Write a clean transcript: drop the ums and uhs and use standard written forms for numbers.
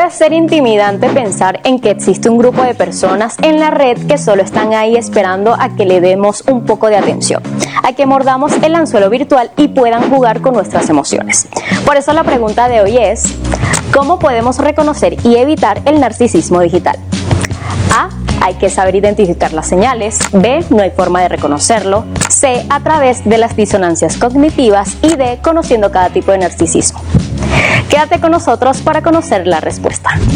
Puede ser intimidante pensar en que existe un grupo de personas en la red que solo están ahí esperando a que le demos un poco de atención, a que mordamos el anzuelo virtual y puedan jugar con nuestras emociones. Por eso la pregunta de hoy es, ¿cómo podemos reconocer y evitar el narcisismo digital? A. Hay que saber identificar las señales. B. No hay forma de reconocerlo. C. A través de las disonancias cognitivas. Y D. Conociendo cada tipo de narcisismo. Quédate con nosotros para conocer la respuesta.